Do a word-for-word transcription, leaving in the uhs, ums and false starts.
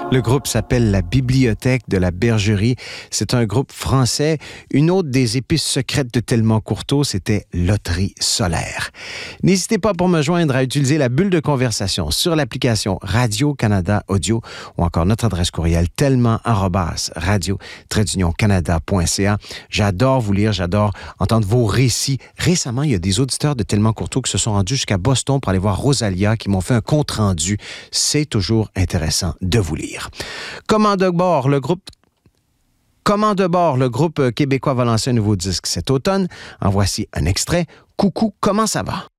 Le groupe s'appelle La Bibliothèque de la Bergerie. C'est un groupe français. Une autre des épices secrètes de Tellement Courteau, c'était Loterie solaire. N'hésitez pas pour me joindre à utiliser la bulle de conversation sur l'application Radio-Canada Audio ou encore notre adresse courriel tellement arobase radio canada point c a. J'adore vous lire, j'adore entendre vos récits. Récemment, il y a des auditeurs de Tellement Courteau qui se sont rendus jusqu'à Boston pour aller voir Rosalia, qui m'ont fait un compte-rendu. C'est toujours intéressant de vous lire. Comment de bord, le groupe Comment de bord, le groupe québécois va lancer un nouveau disque cet automne. En voici un extrait. Coucou, comment ça va?